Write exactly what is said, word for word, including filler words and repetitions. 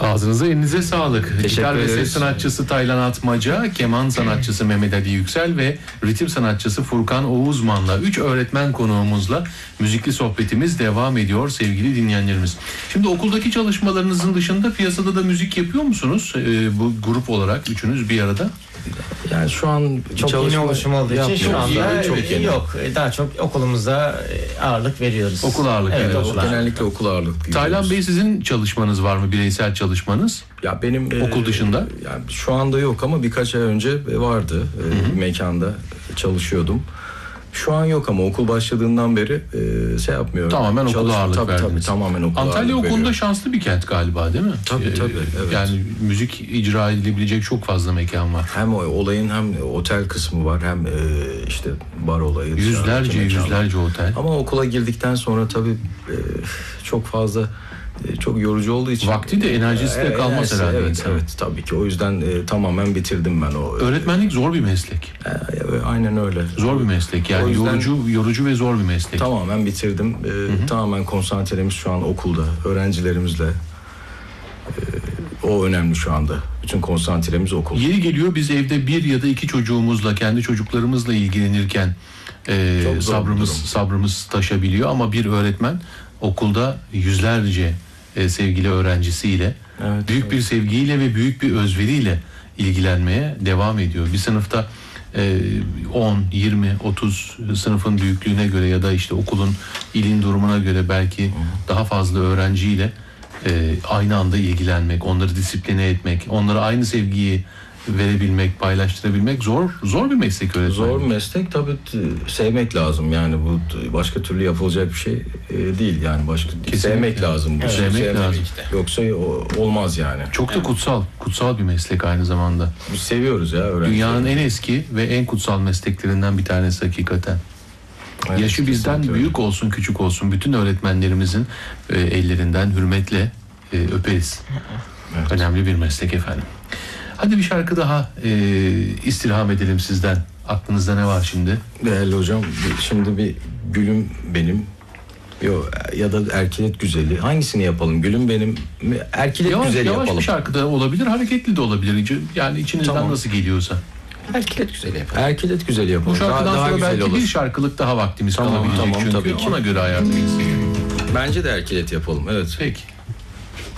Ağzınıza elinize sağlık. Gitar ve ses sanatçısı Taylan Atmaca, keman sanatçısı Mehmet Ali Yüksel ve ritim sanatçısı Furkan Oğuzman'la üç öğretmen konuğumuzla müzikli sohbetimiz devam ediyor sevgili dinleyenlerimiz. Şimdi okuldaki çalışmalarınızın dışında piyasada da müzik yapıyor musunuz? Ee, bu grup olarak üçünüz bir arada. Yani şu an çok yeni oluşum olduğu için şu anda çok yeni. Yok. Daha çok okulumuzda ağırlık veriyoruz. Okul ağırlık evet, veriyoruz. Okul genellikle okul ağırlık. Taylan Bey, sizin çalışmanız var mı? Bireysel çalışmanız? Ya benim okul e, dışında? Yani şu anda yok ama birkaç ay önce vardı. E, bir mekanda çalışıyordum. Şu an yok ama okul başladığından beri e, şey yapmıyorum. Tamamen okul ağırlık tabii, verdiniz. Tabii, tamamen okul Antalya ağırlık o konuda veriyorum. şanslı bir kent galiba, değil mi? Tabii tabii. Evet. Yani müzik icra edilebilecek çok fazla mekan var. Hem olayın hem otel kısmı var, hem e, işte bar olayı. Yüzlerce yüzlerce otel. Ama okula girdikten sonra tabii e, çok fazla e, çok yorucu olduğu için. Vakti de enerjisi de kalmaz enerjisi, herhalde evet, insan. evet tabii ki. O yüzden e, tamamen bitirdim ben o. Öğretmenlik zor bir meslek. E, aynen öyle. Zor bir meslek. Yani yüzden, yorucu yorucu ve zor bir meslek. Tamamen bitirdim. E, hı hı. Tamamen konsantremiz şu an okulda, öğrencilerimizle. E, o önemli şu anda. Bütün konsantremiz okul. Yeri geliyor biz evde bir ya da iki çocuğumuzla, kendi çocuklarımızla ilgilenirken e, sabrımız sabrımız taşabiliyor ama bir öğretmen okulda yüzlerce e, sevgili öğrencisiyle evet, büyük evet. bir sevgiyle ve büyük bir özveriyle ilgilenmeye devam ediyor. Bir sınıfta on, yirmi, otuz sınıfın büyüklüğüne göre ya da işte okulun, ilin durumuna göre belki daha fazla öğrenciyle e, aynı anda ilgilenmek, onları disipline etmek, onlara aynı sevgiyi verebilmek, paylaştırabilmek zor zor bir meslek öğretmenlik. Zor bir meslek tabii, sevmek lazım yani, bu başka türlü yapılacak bir şey değil yani, başka kesinlikle sevmek lazım. Evet, sevmek, sevmek lazım. Yoksa olmaz yani. Çok da kutsal, kutsal bir meslek aynı zamanda. Biz seviyoruz ya öğrencileri. Dünyanın en eski ve en kutsal mesleklerinden bir tanesi hakikaten. Evet, yaşı bizden büyük öyle. olsun, küçük olsun, bütün öğretmenlerimizin e, ellerinden hürmetle e, öperiz. Evet. Önemli bir meslek efendim. Hadi bir şarkı daha e, istirham edelim sizden. Aklınızda ne var şimdi? Değerli hocam, şimdi bir Gülüm Benim Yo, ya da Erkilet Güzeli, hangisini yapalım? Gülüm Benim, Erkilet yavaş, Güzeli yavaş yapalım. Yavaş bir şarkı da olabilir, hareketli de olabilir. Yani içinizden tamam. nasıl geliyorsa. Erkilet Güzeli yapalım. Erkilet Güzeli yapalım. Bu şarkıdan daha, sonra daha belki olur. bir şarkılık daha vaktimiz tamam, kalabilecek tamam, çünkü tabii ki. Ona göre ayarlayacağız. Bence de Erkilet yapalım, evet. Peki.